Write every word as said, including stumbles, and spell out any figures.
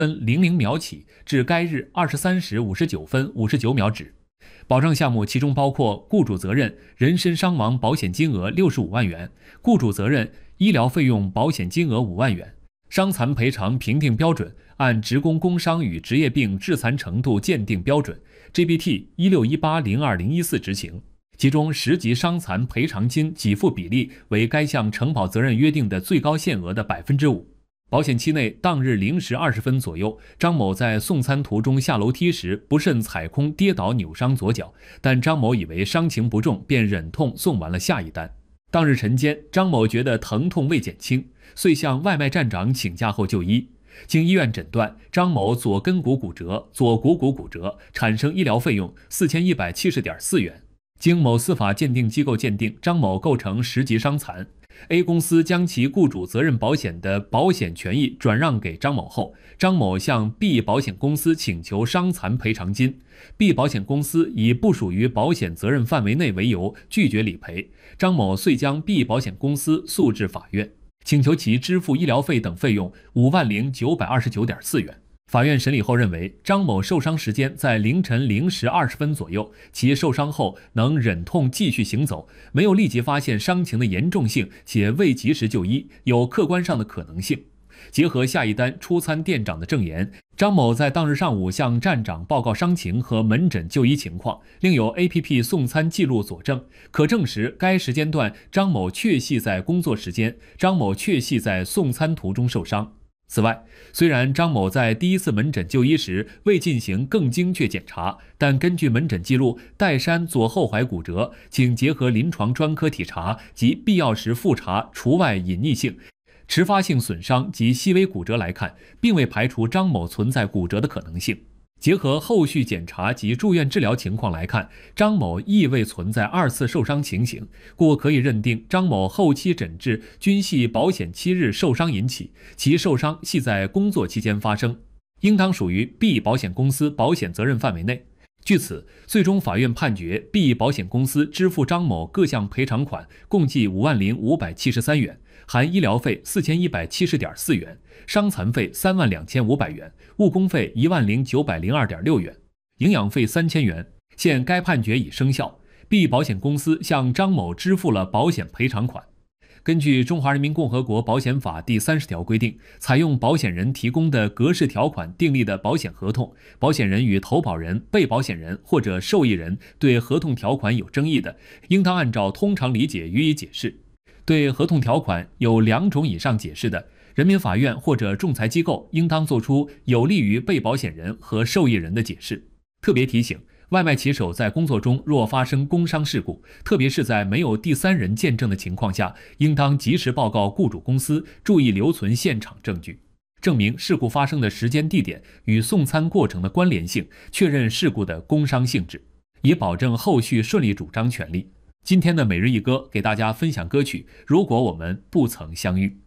分零零秒起至该日二十三时五十九分五十九秒止。保障项目其中包括雇主责任人身伤亡保险金额六十五万元，雇主责任医疗费用保险金额五万元。伤残赔偿评定标准按职工工伤与职业病致残程度鉴定标准 G B T 一六一八零二零一四执行，其中十级伤残赔偿金给付比例为该项承保责任约定的最高限额的百分之五。保险期内当日零时二十分左右，张某在送餐途中下楼梯时不慎踩空跌倒扭伤左脚，但张某以为伤情不重，便忍痛送完了下一单。当日晨间，张某觉得疼痛未减轻，遂向外卖站长请假后就医。经医院诊断，张某左胫骨骨折、左股骨骨折，产生医疗费用四千一百七十点四元。经某司法鉴定机构鉴定，张某构成十级伤残。A 公司将其雇主责任保险的保险权益转让给张某后，张某向 B 保险公司请求伤残赔偿金。B 保险公司以不属于保险责任范围内为由拒绝理赔，张某遂将 B 保险公司诉至法院，请求其支付医疗费等费用五万零九百二十九点四元。法院审理后认为，张某受伤时间在凌晨零时二十分左右，其受伤后能忍痛继续行走，没有立即发现伤情的严重性，且未及时就医，有客观上的可能性。结合下一单出餐店长的证言，张某在当日上午向站长报告伤情和门诊就医情况，另有 A P P 送餐记录佐证，可证实该时间段张某确系在工作时间，张某确系在送餐途中受伤。此外，虽然张某在第一次门诊就医时未进行更精确检查，但根据门诊记录，岱山左后踝骨折，经结合临床专科体查及必要时复查除外隐匿性、迟发性损伤及细微骨折来看，并未排除张某存在骨折的可能性。结合后续检查及住院治疗情况来看，张某亦未存在二次受伤情形，故可以认定张某后期诊治均系保险期日受伤引起，其受伤系在工作期间发生，应当属于 B 保险公司保险责任范围内。据此，最终法院判决 B 保险公司支付张某各项赔偿款共计五万零五百七十三元，含医疗费四千一百七十点四元，伤残费三万两千五百元，误工费一万零九百零二点六元，营养费三千元。现该判决已生效 ，B 保险公司向张某支付了保险赔偿款。根据《中华人民共和国保险法》第三十条规定，采用保险人提供的格式条款订立的保险合同，保险人与投保人、被保险人或者受益人对合同条款有争议的，应当按照通常理解予以解释。对合同条款有两种以上解释的，人民法院或者仲裁机构应当作出有利于被保险人和受益人的解释。特别提醒，外卖骑手在工作中若发生工伤事故，特别是在没有第三人见证的情况下，应当及时报告雇主公司，注意留存现场证据，证明事故发生的时间地点与送餐过程的关联性，确认事故的工伤性质，以保证后续顺利主张权利。今天的每日一歌给大家分享歌曲《如果我们不曾相遇》。